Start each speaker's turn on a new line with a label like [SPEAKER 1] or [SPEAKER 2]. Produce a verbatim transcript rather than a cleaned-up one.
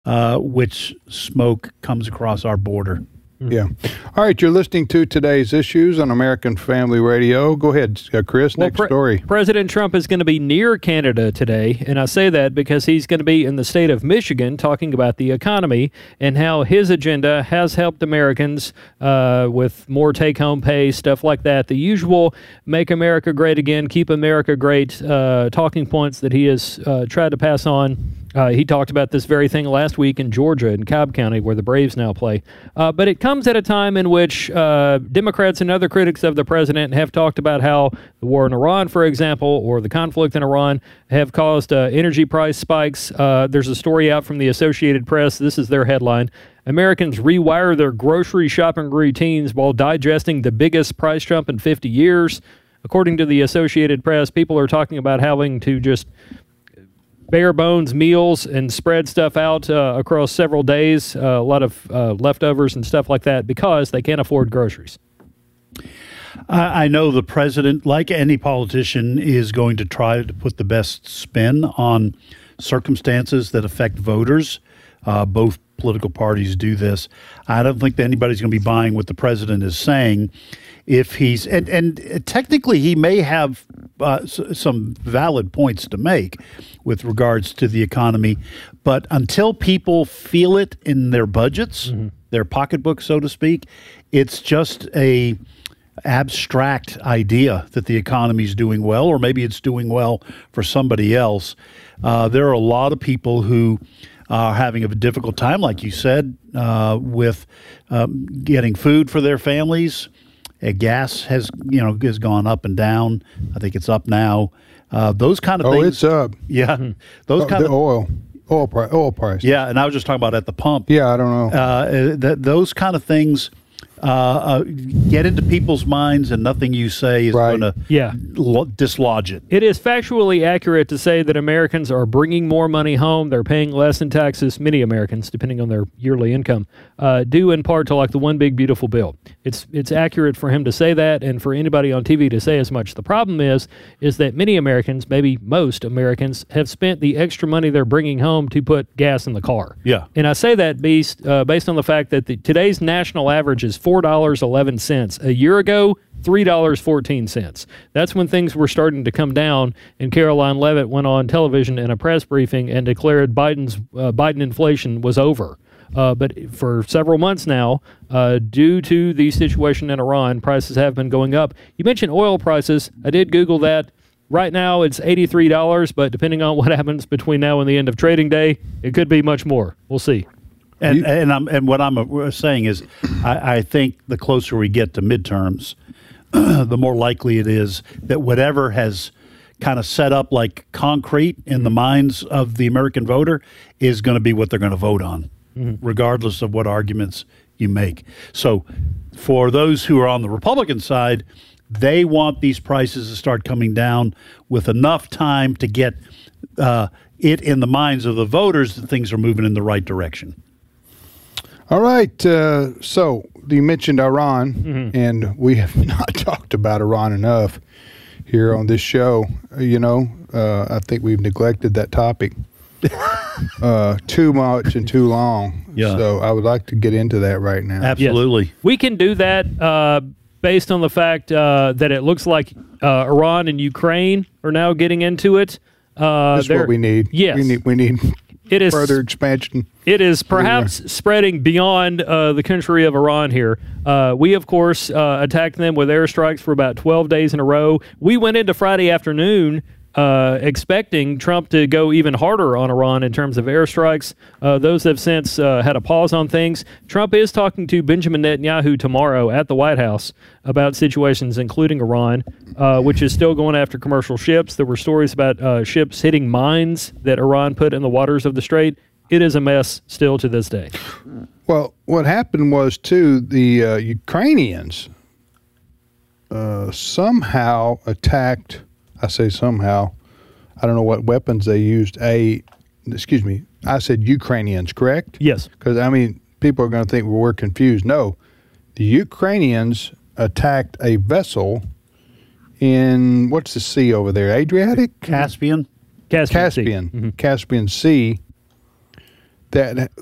[SPEAKER 1] uh, which smoke comes across our border.
[SPEAKER 2] Yeah. All right, you're listening to Today's Issues on American Family Radio. Go ahead, uh, Chris,
[SPEAKER 3] well,
[SPEAKER 2] next
[SPEAKER 3] pre-
[SPEAKER 2] story.
[SPEAKER 3] President Trump is going to be near Canada today, and I say that because he's going to be in the state of Michigan talking about the economy and how his agenda has helped Americans uh, with more take-home pay, stuff like that. The usual Make America Great Again, Keep America Great uh, talking points that he has uh, tried to pass on. Uh, he talked about this very thing last week in Georgia, in Cobb County, where the Braves now play. Uh, but it comes at a time in which uh, Democrats and other critics of the president have talked about how the war in Iran, for example, or the conflict in Iran have caused uh, energy price spikes. Uh, there's a story out from the Associated Press. This is their headline. Americans rewire their grocery shopping routines while digesting the biggest price jump in fifty years. According to the Associated Press, people are talking about having to just bare bones meals and spread stuff out uh, across several days, uh, a lot of uh, leftovers and stuff like that because they can't afford groceries.
[SPEAKER 1] I, I know the president, like any politician, is going to try to put the best spin on circumstances that affect voters. Uh, both political parties do this. I don't think that anybody's going to be buying what the president is saying. If he's and, and technically he may have uh, s- some valid points to make with regards to the economy, but until people feel it in their budgets, mm-hmm. their pocketbook, so to speak, it's just a abstract idea that the economy is doing well, or maybe it's doing well for somebody else. Uh, there are a lot of people who are having a difficult time, like you said, uh, with um, getting food for their families. Uh, gas has, you know, has gone up and down. I think it's up now. Uh, those kind of
[SPEAKER 2] oh,
[SPEAKER 1] things.
[SPEAKER 2] Oh, it's up.
[SPEAKER 1] Yeah.
[SPEAKER 2] Mm-hmm.
[SPEAKER 1] Those
[SPEAKER 2] oh,
[SPEAKER 1] kind
[SPEAKER 2] the
[SPEAKER 1] of
[SPEAKER 2] oil, oil price, oil price.
[SPEAKER 1] Yeah, and I was just talking about at the pump.
[SPEAKER 2] Yeah, I don't know.
[SPEAKER 1] Uh, th- those kind of things uh, uh, get into people's minds, and nothing you say is
[SPEAKER 2] right.
[SPEAKER 1] going to
[SPEAKER 3] yeah.
[SPEAKER 1] lo- dislodge it.
[SPEAKER 3] It is factually accurate to say that Americans are bringing more money home. They're paying less in taxes, many Americans, depending on their yearly income, uh, due in part to like the One Big Beautiful Bill. It's it's accurate for him to say that and for anybody on T V to say as much. The problem is, is that many Americans, maybe most Americans, have spent the extra money they're bringing home to put gas in the car.
[SPEAKER 1] Yeah.
[SPEAKER 3] And I say that based, uh, based on the fact that the, today's national average is four dollars and eleven cents. A year ago, three dollars and fourteen cents. That's when things were starting to come down, and Caroline Leavitt went on television in a press briefing and declared Biden's uh, Biden inflation was over. Uh, but for several months now, uh, due to the situation in Iran, prices have been going up. You mentioned oil prices. I did Google that. Right now, it's eighty-three dollars, but depending on what happens between now and the end of trading day, it could be much more. We'll see.
[SPEAKER 1] And and, I'm, and what I'm uh, saying is, I, I think the closer we get to midterms, the more likely it is that whatever has kind of set up like concrete in the minds of the American voter is going to be what they're going to vote on, mm-hmm. regardless of what arguments you make. So for those who are on the Republican side, they want these prices to start coming down with enough time to get uh, it in the minds of the voters that things are moving in the right direction.
[SPEAKER 2] All right. Uh, so you mentioned Iran, mm-hmm. and we have not talked about Iran enough here on this show. You know, uh, I think we've neglected that topic uh, too much and too long.
[SPEAKER 1] Yeah.
[SPEAKER 2] So I would like to get into that right now.
[SPEAKER 1] Absolutely.
[SPEAKER 3] Yes. We can do that uh, based on the fact uh, that it looks like uh, Iran and Ukraine are now getting into it. Uh,
[SPEAKER 2] That's what we need.
[SPEAKER 3] Yes.
[SPEAKER 2] We need, we need
[SPEAKER 3] it is,
[SPEAKER 2] further expansion.
[SPEAKER 3] It is perhaps spreading beyond uh, the country of Iran here. Uh, we, of course, uh, attacked them with airstrikes for about twelve days in a row. We went into Friday afternoon uh, expecting Trump to go even harder on Iran in terms of airstrikes. Uh, those have since uh, had a pause on things. Trump is talking to Benjamin Netanyahu tomorrow at the White House about situations including Iran, uh, which is still going after commercial ships. There were stories about uh, ships hitting mines that Iran put in the waters of the Strait. It is a mess still to this day.
[SPEAKER 2] Well, what happened was, too, the uh, Ukrainians uh, somehow attacked, I say somehow, I don't know what weapons they used, a, excuse me, I said Ukrainians, correct?
[SPEAKER 3] Yes.
[SPEAKER 2] Because, I mean, people are going to think we're confused. No, the Ukrainians attacked a vessel in, what's the sea over there, Adriatic?
[SPEAKER 1] Caspian?
[SPEAKER 3] Caspian,
[SPEAKER 2] Caspian,
[SPEAKER 3] Sea. Mm-hmm.
[SPEAKER 2] Caspian Sea. that